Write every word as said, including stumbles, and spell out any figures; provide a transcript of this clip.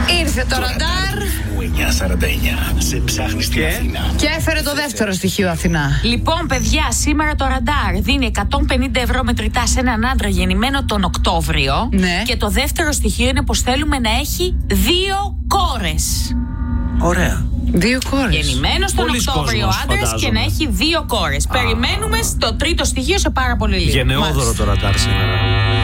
Ήρθε το ραντάρ εννιακόσια σαράντα εννιά. Σε ψάχνει στην Αθήνα. και έφερε το δεύτερο στοιχείο Αθηνά. Λοιπόν, παιδιά, σήμερα το ραντάρ δίνει εκατόν πενήντα ευρώ μετρητά σε έναν άντρα γεννημένο τον Οκτώβριο. Ναι. Και το δεύτερο στοιχείο είναι πως θέλουμε να έχει δύο κόρες. Ωραία. Δύο κόρες. Γεννημένος τον Πολύς Οκτώβριο κόσμος, άντρας και φαντάζομαι. να έχει δύο κόρες. Περιμένουμε στο τρίτο στοιχείο σε πάρα πολύ λίγο. Γενναιόδωρο το ραντάρ σήμερα.